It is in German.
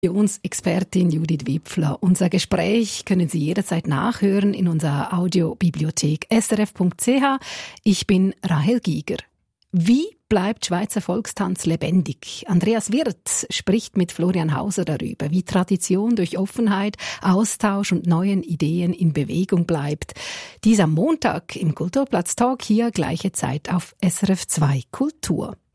Expertin Judith Wipfler. Unser Gespräch können Sie jederzeit nachhören in unserer Audiobibliothek srf.ch. Ich bin Rahel Giger. Wie bleibt Schweizer Volkstanz lebendig? Andreas Wirth spricht mit Florian Hauser darüber, wie Tradition durch Offenheit, Austausch und neuen Ideen in Bewegung bleibt. Dies am Montag im Kulturplatz Talk, hier gleiche Zeit auf SRF 2 Kultur.